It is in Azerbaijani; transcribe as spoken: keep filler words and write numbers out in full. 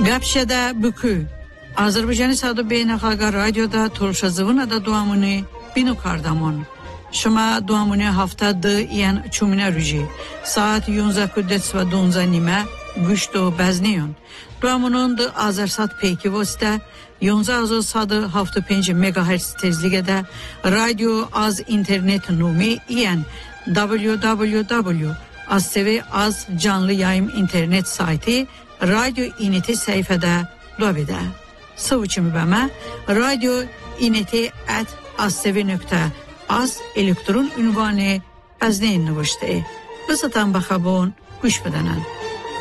گپشده بکو آذربایجانی صدا بین‌المللی رادیودا تلویزیون دا دوامونی بینو کاردمان شما دوامونی هفته ده این چومینه روزی ساعت یونزده کودت و دونزده نیمه گوشت و بزنیون دوامونون ده آذرسات پیکی وسته یونزده هزار صد و هفتاد و پنج مگاهرتز تزلیگه ده رادیو از اینترنت نومی این دبلیو دبلیو دبلیو از سوی از جانlı yayım internet sayti radyo ineti sayfada dobida. Savучimi bama radyo ineti at assevi nokta az elektron ünvanı az neyin nivişte. Bizatan baxabon, güş bedanan.